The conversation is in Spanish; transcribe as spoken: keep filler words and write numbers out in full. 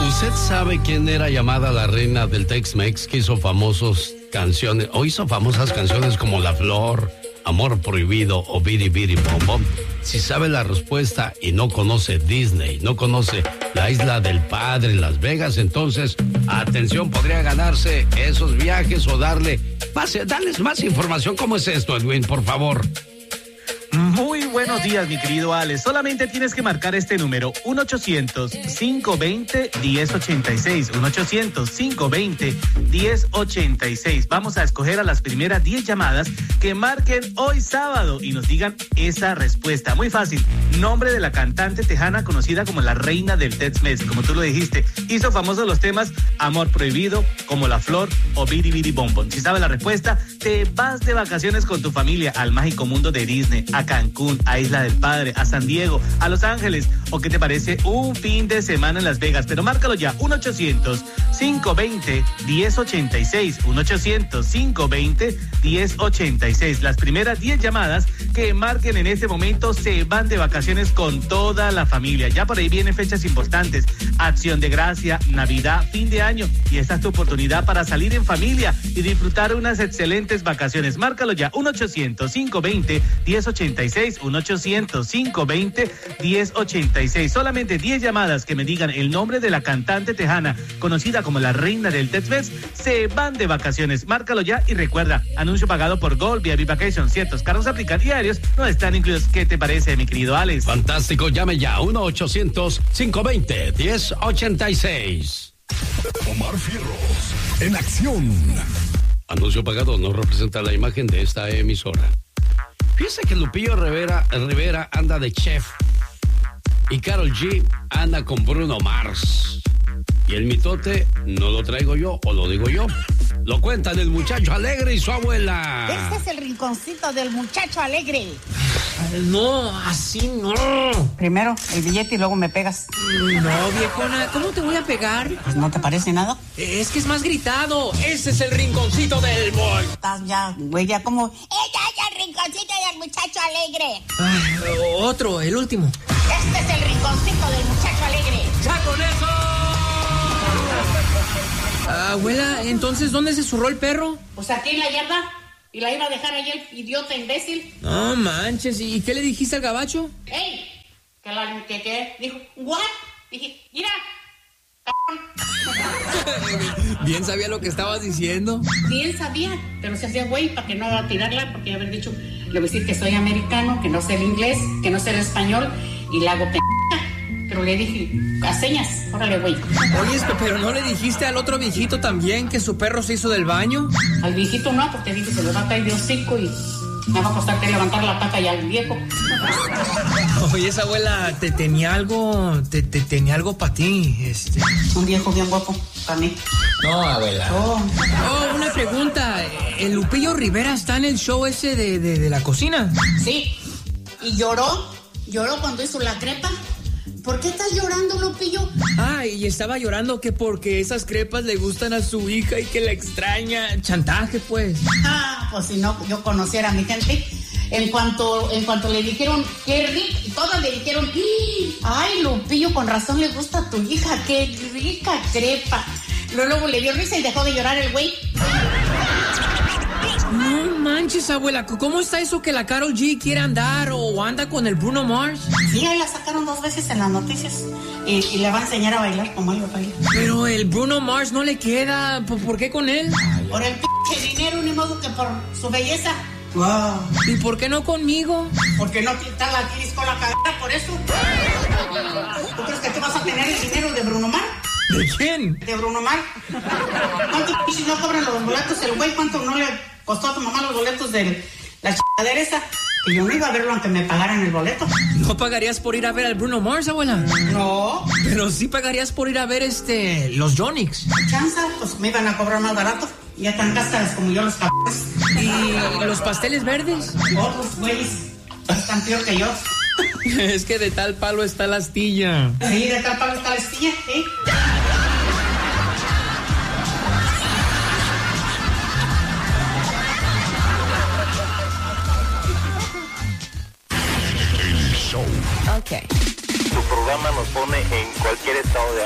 ¿Usted sabe quién era llamada la reina del Tex-Mex, que hizo famosos canciones, o hizo famosas canciones como La Flor, Amor Prohibido o Biri Biri Bom Bom? Si sabe la respuesta y no conoce Disney, no conoce la Isla del Padre, Las Vegas, entonces, atención, podría ganarse esos viajes o darle, pase, darles más información. ¿Cómo es esto, Edwin, por favor? Muy buenos días, mi querido Alex. Solamente tienes que marcar este número, uno ochocientos, cinco veinte, diez ochenta y seis. uno ochocientos, cinco veinte, diez ochenta y seis. Vamos a escoger a las primeras diez llamadas que marquen hoy sábado y nos digan esa respuesta. Muy fácil. Nombre de la cantante tejana conocida como la reina del Tex-Mex. Como tú lo dijiste, hizo famosos los temas Amor Prohibido, Como La Flor o Biri Biri Bom Bom. Si sabes la respuesta, te vas de vacaciones con tu familia al mágico mundo de Disney, a Cancún, a Isla del Padre, a San Diego, a Los Ángeles, o qué te parece un fin de semana en Las Vegas. Pero márcalo ya, uno ochocientos, cinco veinte, diez ochenta y seis, uno ochocientos, cinco veinte, diez ochenta y seis. Las primeras diez llamadas que marquen en este momento se van de vacaciones con toda la familia. Ya por ahí vienen fechas importantes, Acción de Gracia, Navidad, fin de año, y esta es tu oportunidad para salir en familia y disfrutar unas excelentes vacaciones. Márcalo ya, uno ochocientos, cinco veinte, diez ochenta y seis, uno ochocientos, cinco veinte, diez ochenta y seis. Solamente diez llamadas que me digan el nombre de la cantante tejana conocida como la reina del Tex-Mex se van de vacaciones. Márcalo ya y recuerda, anuncio pagado por Gold vía Vacation. Ciertos cargos aplican y aéreos no están incluidos. ¿Qué te parece, mi querido Alex? Fantástico, llame ya, uno ochocientos, cinco veinte, diez ochenta y seis. Omar Fierros, en acción. Anuncio pagado no representa la imagen de esta emisora. Fíjese que Lupillo Rivera, Rivera anda de chef y Karol G anda con Bruno Mars. Y el mitote no lo traigo yo o lo digo yo. Lo cuentan el muchacho alegre y su abuela. Este es el rinconcito del muchacho alegre. No, así no. Primero el billete y luego me pegas. No, viejona, ¿cómo te voy a pegar? Pues no te parece nada. Es que es más gritado. Ese es el rinconcito del boy. Estás ya, güey, ya como... ¡Ella es el rinconcito del muchacho alegre! Ay, otro, el último. Este es el rinconcito del muchacho alegre. ¡Ya con eso! Abuela, entonces, ¿dónde se zurró el perro? Pues aquí en la yarda. Y la iba a dejar ahí el idiota imbécil. No manches, ¿y qué le dijiste al gabacho? ¡Ey! Que la que, que dijo, ¿what? Dije, mira, cabrón. Bien sabía lo que estabas diciendo. Bien sabía, pero se hacía güey para que no va a tirarla, porque haber dicho, le voy a decir que soy americano, que no sé el inglés, que no sé el español, y la hago p***. Pero le dije, a señas, órale, güey. Oye, pero ¿no le dijiste al otro viejito también que su perro se hizo del baño? Al viejito no, porque dije, se le va a caer de hocico y me va a costar que levantar la pata ya al viejo. Oye, esa abuela, te tenía algo, te, te tenía algo para ti, este. Un viejo bien guapo, para mí. No, abuela. Oh. Oh, una pregunta, ¿el Lupillo Rivera está en el show ese de, de, de la cocina? Sí, y lloró, lloró cuando hizo la crepa. ¿Por qué estás llorando, Lupillo? Ah, y estaba llorando que porque esas crepas le gustan a su hija y que la extraña. Chantaje, pues. Ah, pues si no, yo conociera a mi gente. En cuanto, en cuanto le dijeron, qué rico, y todas le dijeron, ay, Lupillo, con razón le gusta a tu hija, qué rica crepa. Luego, luego le dio risa y dejó de llorar el güey. No manches, abuela, ¿cómo está eso que la Karol G quiere andar o anda con el Bruno Mars? Sí, ahí la sacaron dos veces en las noticias y, y le va a enseñar a bailar como él baila. Pero el Bruno Mars no le queda, ¿por, ¿por qué con él? Por el p*** dinero, ni modo que por su belleza. Wow. ¿Y por qué no conmigo? Porque no quitas la tiris con la cadera, por eso. ¿Tú crees que tú vas a tener el dinero de Bruno Mars? ¿De quién? De Bruno Mars. ¿Cuánto p*** no cobran los boletos el güey? ¿Cuánto no le costó a tu mamá los boletos de la chingadera esa? Que yo no iba a verlo aunque me pagaran el boleto. ¿No pagarías por ir a ver al Bruno Mars, abuela? No. Pero sí pagarías por ir a ver este los Yonix. Chanza, pues me iban a cobrar más barato. Ya tan cáscaras como yo los cabrones. ¿Y los pasteles verdes? Otros güeyes están peor que yo. Es que de tal palo está la astilla. Sí, de tal palo está la astilla, ¿eh? El show. Ok. Tu programa nos pone en cualquier estado de